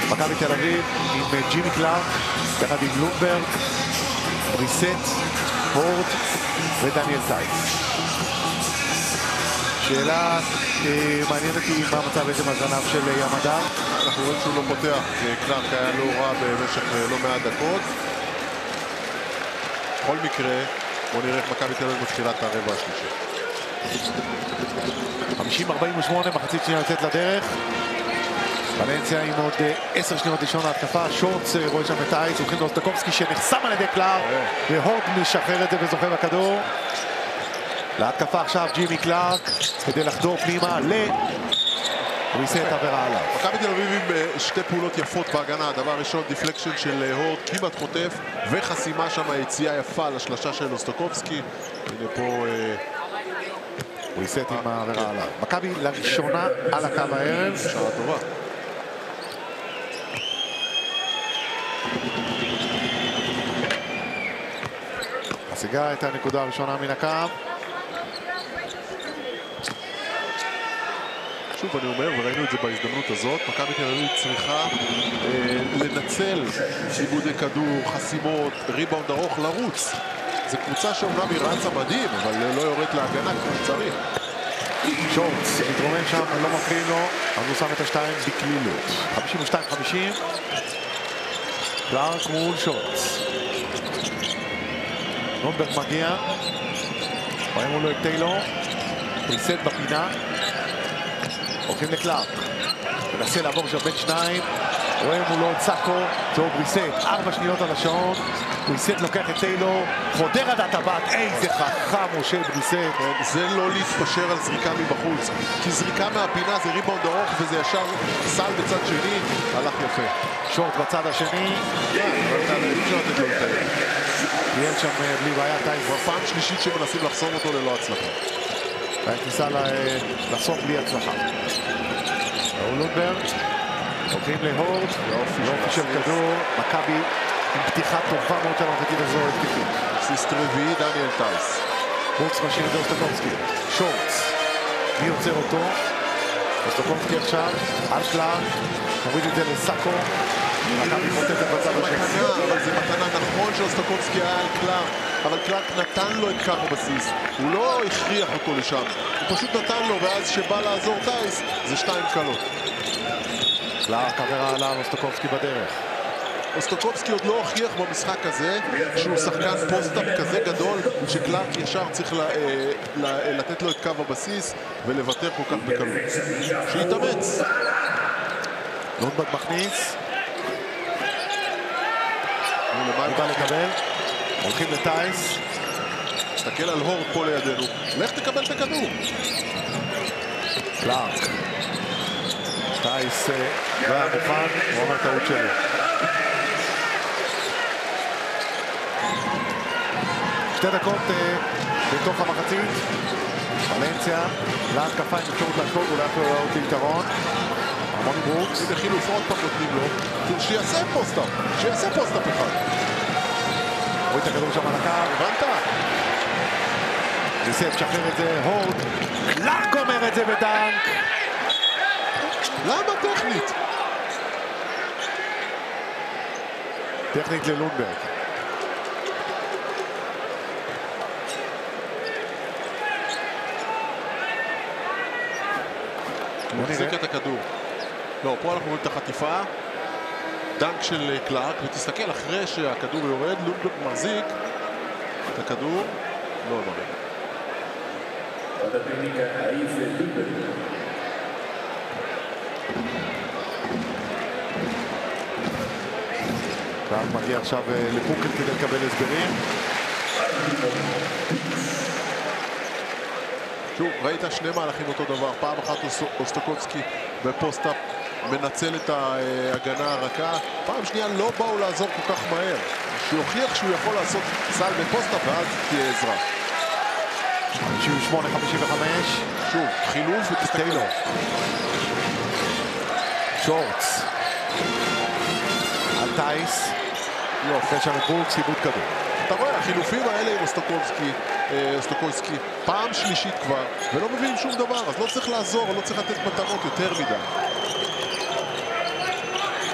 מכבי תל אביב עם ג'ימי קלארק, יחד עם לונברג, בריסט, הורד ודניאל טייס. שאלה מעניינת היא מה מצב בעצם הזנב של ימדר. אנחנו רואים שהוא לא פותח, קלארק היה לא רע במשך לא מעט דקות. בכל מקרה, בואו נראה איך מכבי תל אביב מתחילת הרבע השלישי. 50-48, מחצית שנייה יוצאת לדרך. ולנסיה עם עוד 10 שניות לישון ההתקפה. שורץ רואה שם את טייס, הולכים לאוסטקובסקי שנחסם על ידי קלארק, והורד משחרר את זה וזוכה בכדור. להתקפה עכשיו ג'ימי קלארק כדי לחדור פנימה ריסט עבירה עליו. מכבי תל אביב עם שתי פעולות יפות בהגנה. הדבר ראשון, דיפלקשן של הורד, כמעט חוטף, וחסימה שם, היציאה יפה לשלשה של אוסטקובסקי. הנה פה ריסט עם העבירה עליו. מכבי לראשונה על הקו הערב. שעה טובה. משיגה את הנקודה הראשונה מן הקו. שוב אני אומר, וראינו את זה בהזדמנות הזאת, מכבי תל אביב צריכה לנצל עיבודי כדור, חסימות, ריבאונד ארוך, לרוץ. זו קבוצה שאומנם היא רצה מדהים, אבל לא יורד להגנה כמו שצריך. שורץ מתרומם שם, לא מפריעים לו, אז הוא שם את השתיים בקלילות. 52-50. קלארק מול שורץ. לונברג מגיע. רואים מולו את טיילור. ריסט בפינה. הולכים לקלארק. מנסה לעבור שם בין שניים. רואים מולו את סאקו. זהו בריסט. 4 שניות על השעון. בריסט לוקח את טיילור. חודר עד הטבעת. איזה חכם משה בריסט. זה לא להתפשר על זריקה מבחוץ. כי זריקה מהפינה זה ריבאונד ארוך וזה ישר סל בצד שני. הלך יפה. שורט בצד השני. אפשר לתת לו לטייל. תהיה שם בלי בעיה טייס. כבר פעם שלישית שמנסים לחסום אותו ללא הצלחה. ניסה לחסום בלי הצלחה. לונברג. הולכים להורד. יופי של כדור. מכבי עם פתיחה טובה מאוד של המחצית הזו התקפית. סיסט רביעי, דניאל טייס. בוקס משאיר את אוסטקובסקי. שורץ. מי יוצר אותו? אוסטקובסקי עכשיו. על קלארק. מוריד את זה לסאקו. מכבי חוטפת בצד השני. אבל זה מתנה. נכון שאוסטקובסקי היה על קלארק, אבל קלארק נתן לו את קו הבסיס. הוא לא הכריח אותו לשם. הוא פשוט נתן לו, ואז שבא לעזור טייס, זה 2 קלות. קלארק עבירה עליו, אוסטקובסקי בדרך. אוסטקובסקי עוד לא הוכיח במשחק הזה שהוא שחקן פוסט-אפ כזה גדול שקלארק ישר צריך לתת לו את קו הבסיס ולוותר כל כך בקלות. שיתאמץ. לונברג מכניס. הוא בא לקבל. הולכים לטייס. תסתכל על הורד פה לידינו. לך תקבל את הכדור. קלארק. טייס לא היה מוכן, הוא אומר טעות שלי. שתי דקות בתוך המחצית. ולנסיה להתקפה עם אפשרות להשקות, אולי אפילו לעלות ליתרון. הרמוני ברוקס. אם החילוף עוד פעם נותנים לו, שיעשה פוסט-אפ. שיעשה פוסט-אפ אחד. רואים את הכדור שם על הקו. הבנת? ריסט שחרר את זה, הורד. קלארק אומר את זה בדנק. למה טכנית? טכנית ללונברג. הוא מחזיק את הכדור. לא, פה אנחנו רואים את החטיפה. דנק של קלארק, ותסתכל אחרי שהכדור יורד, לונברג מחזיק את הכדור. לא, לא. קלארק מגיע עכשיו לפוקל כדי לקבל הסברים. שוב, ראית שני מהלכים אותו דבר. פעם אחת אוסטקובסקי בפוסט-אפ מנצל את ההגנה הרכה. פעם שנייה לא באו לעזור כל כך מהר. שיוכיח שהוא יכול לעשות סל בפוסט-אפ ואז תהיה עזרה. 58-55. שוב, חילוף ותסתכל. שורץ. על טייס. יופי, שם את ברוקס, איבוד כדור. אתה רואה, החילופים האלה עם אוסטקובסקי פעם שלישית כבר, ולא מביאים שום דבר, אז לא צריך לעזור, לא צריך לתת מתנות יותר מדי.